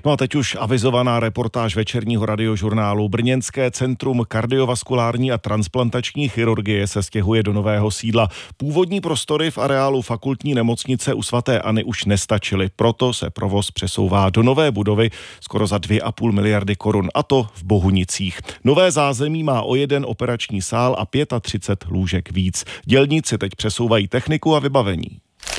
No a teď už avizovaná reportáž večerního radiožurnálu. Brněnské centrum kardiovaskulární a transplantační chirurgie se stěhuje do nového sídla. Původní prostory v areálu fakultní nemocnice u svaté Anny už nestačily, proto se provoz přesouvá do nové budovy skoro za 2,5 miliardy korun, a to v Bohunicích. Nové zázemí má o jeden operační sál a 35 lůžek víc. Dělníci teď přesouvají techniku a vybavení.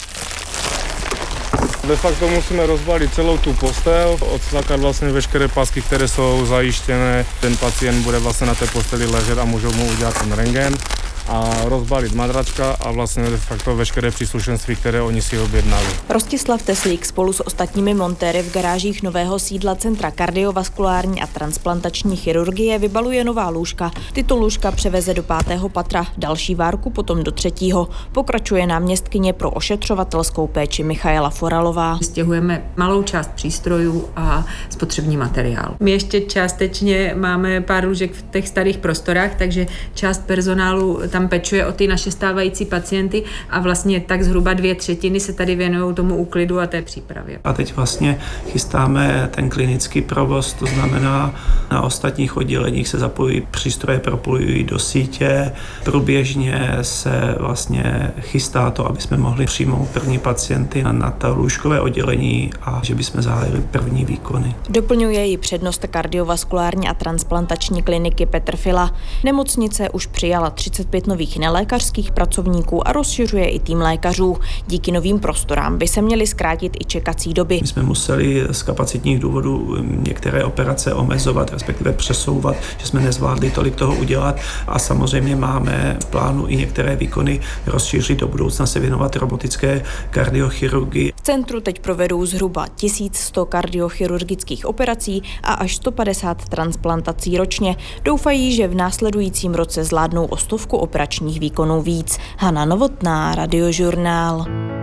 De facto musíme rozbalit celou tu postel, odsvakat vlastně veškeré pásky, které jsou zajištěné. Ten pacient bude vlastně na té posteli ležet a můžou mu udělat ten rentgen a rozbalit madračka a vlastně de facto veškeré příslušenství, které oni si objednali. Rostislav Teslík spolu s ostatními montéry v garážích nového sídla Centra kardiovaskulární a transplantační chirurgie vybaluje nová lůžka. Tyto lůžka převeze do 5. patra, další várku potom do 3. Pokračuje náměstkyně pro ošetřovatelskou péči Michaela Foralová. Stěhujeme malou část přístrojů a spotřební materiál. My ještě částečně máme pár lůžek v těch starých prostorách, takže část personálu tam pečuje o ty naše stávající pacienty a vlastně tak zhruba 2/3 se tady věnují tomu úklidu a té přípravě. A teď vlastně chystáme ten klinický provoz, to znamená, na ostatních odděleních se zapojují přístroje, propojují do sítě. Průběžně se vlastně chystá to, aby jsme mohli přijmout první pacienty na to lůžkové oddělení a že bychom zahájili první výkony. Doplňuje ji přednost kardiovaskulární a transplantační kliniky Petr Fila. Nemocnice už přijala 35 nových nelékařských pracovníků a rozšiřuje i tým lékařů. Díky novým prostorám by se měly zkrátit i čekací doby. My jsme museli z kapacitních důvodů některé operace omezovat, respektive přesouvat, že jsme nezvládli tolik toho udělat a samozřejmě máme v plánu i některé výkony rozšířit do budoucna, se věnovat robotické kardiochirurgii. V centru teď provedou zhruba 1100 kardiochirurgických operací a až 150 transplantací ročně. Doufají, že v následujícím roce zvládnou o 100 operačních výkonů víc. Hana Novotná, Radiožurnál.